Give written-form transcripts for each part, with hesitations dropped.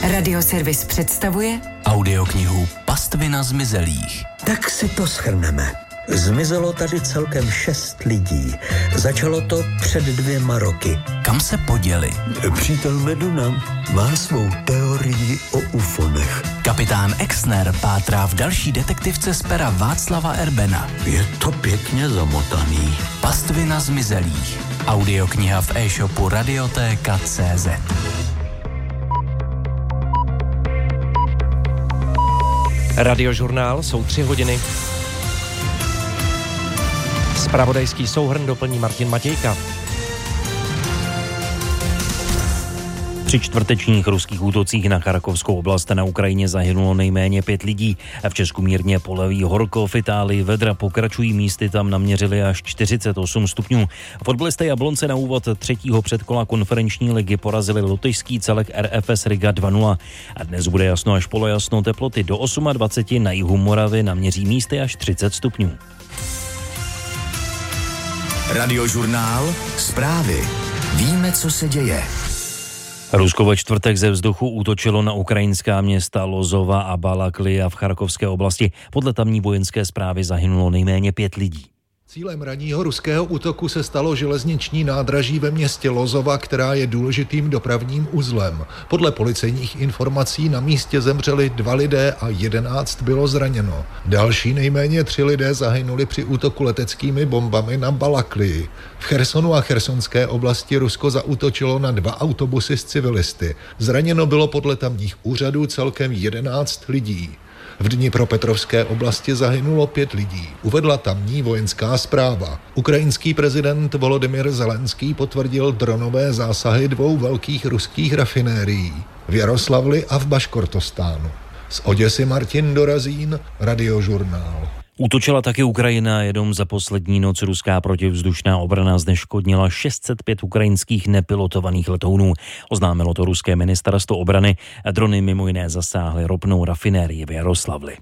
Radioservis představuje audioknihu Pastvina zmizelých. Tak si to shrneme. Zmizelo tady celkem 6 lidí. Začalo to před 2 roky. Kam se poděli? Přítel Meduna má svou teorii o ufonech. Kapitán Exner pátrá v další detektivce z pera Václava Erbena. Je to pěkně zamotaný. Pastvina zmizelých. Audiokniha v e-shopu Radiotéka.cz. Radiožurnál, jsou 3 hodiny. Zpravodajský souhrn doplní Martin Matějka. Při čtvrtečních ruských útocích na Charkovskou oblast na Ukrajině zahynulo nejméně 5 lidí. V Česku mírně poleví horko, v Itálii vedra pokračují, místy tam naměřili až 48 stupňů. Fotbalisté Jablonce na úvod 3. předkola konferenční ligy porazili lotyšský celek RFS Riga 2-0. A dnes bude jasno až polojasno, teploty do 28, na jihu Moravy naměří místy až 30 stupňů. Radiožurnál, zprávy. Víme, co se děje. Rusko ve čtvrtek ze vzduchu útočilo na ukrajinská města Lozova a Balaklia v Charkovské oblasti. Podle tamní vojenské zprávy zahynulo nejméně 5 lidí. Cílem ranního ruského útoku se stalo železniční nádraží ve městě Lozova, která je důležitým dopravním uzlem. Podle policejních informací na místě zemřeli 2 lidé a 11 bylo zraněno. Další nejméně 3 lidé zahynuli při útoku leteckými bombami na Balaklii. V Chersonu a chersonské oblasti Rusko zaútočilo na 2 autobusy s civilisty. Zraněno bylo podle tamních úřadů celkem 11 lidí. V Dnipropetrovské oblasti zahynulo 5 lidí, uvedla tamní vojenská správa. Ukrajinský prezident Volodymyr Zelenský potvrdil dronové zásahy 2 velkých ruských rafinérií v Jaroslavli a v Baškortostánu. Z Oděsy Martin Dorazín, Radiožurnál. Útočila taky Ukrajina, jenom za poslední noc ruská protivzdušná obrana zneškodnila 605 ukrajinských nepilotovaných letounů. Oznámilo to ruské ministerstvo obrany. Drony mimo jiné zasáhly ropnou rafinérii v Jaroslavli.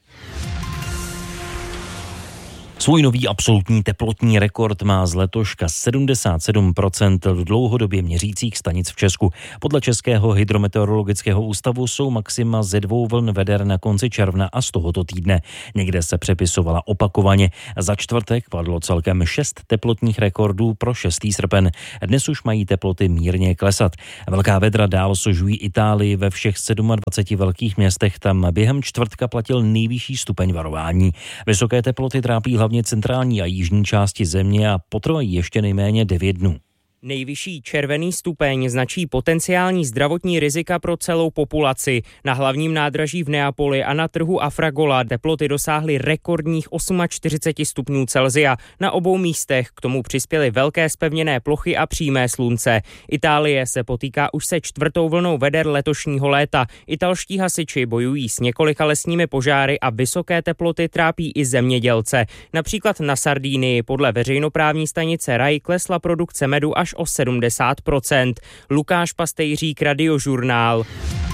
Svůj nový absolutní teplotní rekord má z letoška 77% v dlouhodobě měřících stanic v Česku. Podle Českého hydrometeorologického ústavu jsou maxima ze 2 vln veder na konci června a z tohoto týdne. Někde se přepisovala opakovaně. Za čtvrtek padlo celkem 6 teplotních rekordů pro 6. srpen. Dnes už mají teploty mírně klesat. Velká vedra dál sužují Itálii ve všech 27 velkých městech. Tam během čtvrtka platil nejvyšší stupeň varování. Vysoké teploty trápí hlavně centrální a jižní části země a potrvají ještě nejméně 9 dnů. Nejvyšší červený stupeň značí potenciální zdravotní rizika pro celou populaci. Na hlavním nádraží v Neapoli a na trhu Afragola teploty dosáhly rekordních 48 stupňů Celsia. Na obou místech k tomu přispěly velké zpevněné plochy a přímé slunce. Itálie se potýká už se 4. vlnou veder letošního léta. Italští hasiči bojují s několika lesními požáry a vysoké teploty trápí i zemědělce. Například na Sardínii podle veřejnoprávní stanice RAI klesla produkce medu až o 70%. Lukáš Pastejřík, Radiožurnál.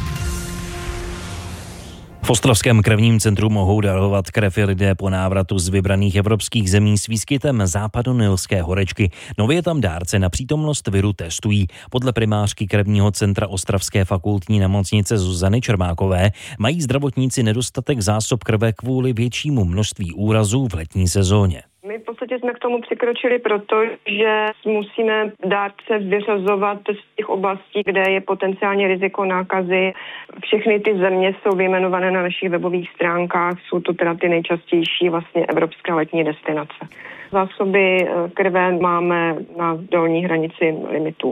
V ostravském krevním centru mohou darovat krev lidé po návratu z vybraných evropských zemí s výskytem západonilské horečky. Nově tam dárce na přítomnost viru testují. Podle primářky krevního centra Ostravské fakultní nemocnice Zuzany Čermákové mají zdravotníci nedostatek zásob krve kvůli většímu množství úrazů v letní sezóně. My v podstatě jsme k tomu přikročili, protože musíme dárce vyřazovat z těch oblastí, kde je potenciálně riziko nákazy. Všechny ty země jsou vyjmenované na našich webových stránkách, jsou to teda ty nejčastější vlastně evropské letní destinace. Zásoby krve máme na dolní hranici limitů.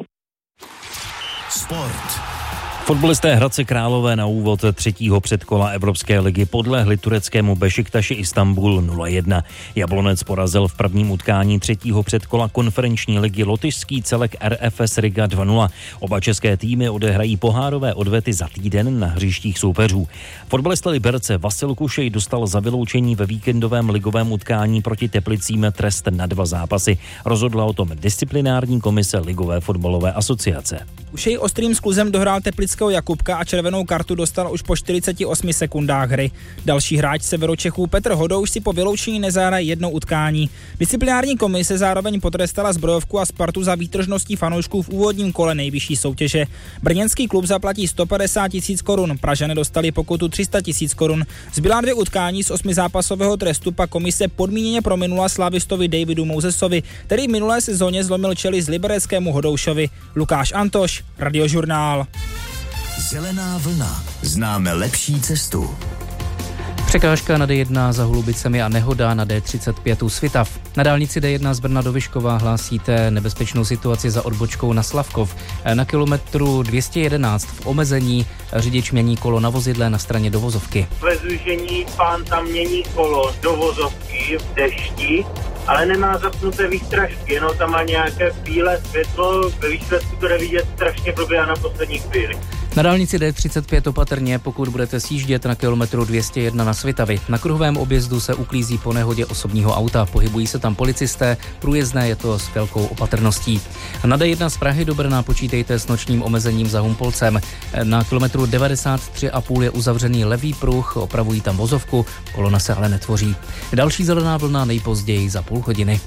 Sport. Fotbalisté Hradce Králové na úvod 3. předkola Evropské ligy podlehli tureckému Bešiktaši Istanbul 0-1. Jablonec porazil v prvním utkání 3. předkola konferenční ligy lotyšský celek RFS Riga 2-0. Oba české týmy odehrají pohárové odvety za týden na hřištích soupeřů. Fotbalista Liberce Vasil Kušej dostal za vyloučení ve víkendovém ligovém utkání proti Teplicím trest na 2 zápasy. Rozhodla o tom disciplinární komise Ligové fotbalové asociace. Kušej ostrým skluzem dohrál Teplice Pardubického Jakubka a červenou kartu dostal už po 48 sekundách hry. Další hráč Severočechů Petr Hodouš si po vyloučení nezahraje jedno utkání. Disciplinární komise zároveň potrestala Zbrojovku a Spartu za výtržností fanoušků v úvodním kole nejvyšší soutěže. Brněnský klub zaplatí 150 000 korun, Pražané dostali pokutu 300 000 korun. Zbylá 2 utkání z 8zápasového trestu pak komise podmíněně prominula slavistovi Davidu Mousesovi, který v minulé sezóně zlomil čelist libereckému Hodoušovi. Lukáš Antoš, Radiožurnál. Zelená vlna. Známe lepší cestu. Překážka na D1 za Holubicemi a nehoda na D35 u Svitav. Na dálnici D1 z Brna do Vyškova hlásíte nebezpečnou situaci za odbočkou na Slavkov. Na kilometru 211 v omezení řidič mění kolo na vozidle na straně do vozovky. Ve zúžení pán tam mění kolo do vozovky v dešti, ale nemá zapnuté výstražky, tam má nějaké bílé světlo, ve výsledku to jde vidět strašně blbě na poslední chvíli. Na dálnici D35 opatrně, pokud budete sjíždět na kilometru 201 na Svitavy. Na kruhovém objezdu se uklízí po nehodě osobního auta. Pohybují se tam policisté, průjezdné je to s velkou opatrností. Na D1 z Prahy do Brna počítejte s nočním omezením za Humpolcem. Na kilometru 93,5 je uzavřený levý pruh, opravují tam vozovku, kolona se ale netvoří. Další zelená vlna nejpozději za půl hodiny.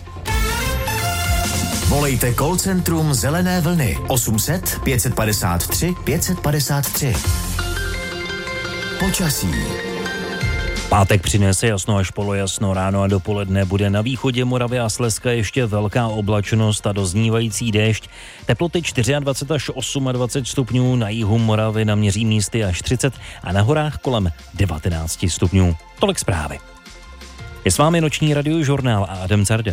Volejte call centrum Zelené vlny 800 553 553. Počasí. Pátek přinese jasno až polojasno, ráno a dopoledne bude na východě Moravy a Slezska ještě velká oblačnost a doznívající déšť. Teploty 24 až 28 stupňů, na jihu Moravy naměří místy až 30 a na horách kolem 19 stupňů. Tolik zprávy. Je s vámi noční radiožurnál a Adam Carda.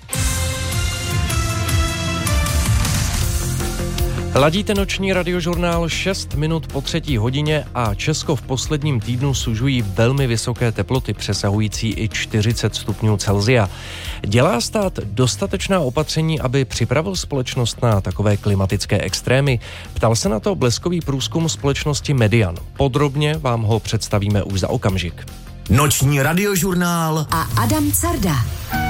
Ladíte noční radiožurnál 6 minut po 3. hodině a Česko v posledním týdnu sužují velmi vysoké teploty, přesahující i 40 stupňů Celsia. Dělá stát dostatečná opatření, aby připravil společnost na takové klimatické extrémy? Ptal se na to bleskový průzkum společnosti Median. Podrobně vám ho představíme už za okamžik. Noční radiožurnál a Adam Carda.